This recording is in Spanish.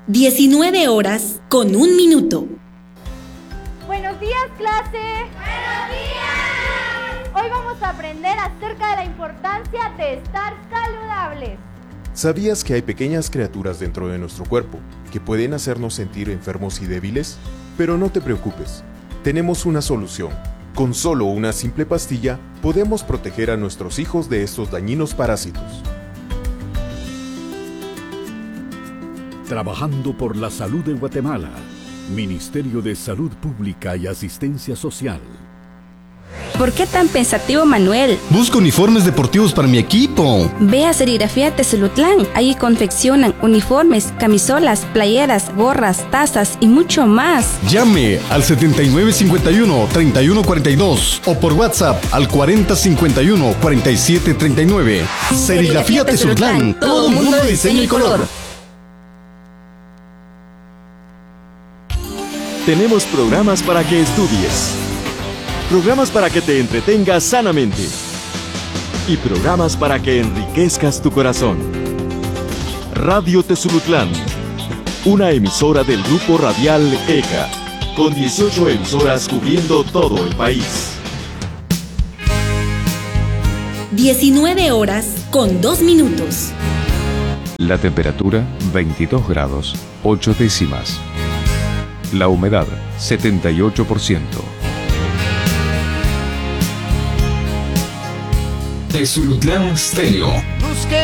19 horas con 1 minuto. Buenos días, clase. Buenos días. Hoy vamos a aprender acerca de la importancia de estar saludables. ¿Sabías que hay pequeñas criaturas dentro de nuestro cuerpo que pueden hacernos sentir enfermos y débiles? Pero no te preocupes, tenemos una solución. Con solo una simple pastilla, podemos proteger a nuestros hijos de estos dañinos parásitos. Trabajando por la salud de Guatemala. Ministerio de Salud Pública y Asistencia Social. ¿Por qué tan pensativo, Manuel? Busco uniformes deportivos para mi equipo. Ve a Serigrafía Tezulutlán. Ahí confeccionan uniformes, camisolas, playeras, gorras, tazas y mucho más. Llame al 7951-3142 o por WhatsApp al 4051-4739. Serigrafía Tezulutlán. Todo mundo de diseño y color. Tenemos programas para que estudies, programas para que te entretengas sanamente y programas para que enriquezcas tu corazón. Radio Tezulutlán, una emisora del Grupo Radial ECA, con 18 emisoras cubriendo todo el país. 19 horas con 2 minutos. La temperatura 22 grados 8 décimas. La humedad 78%. Tezulutlán Stereo.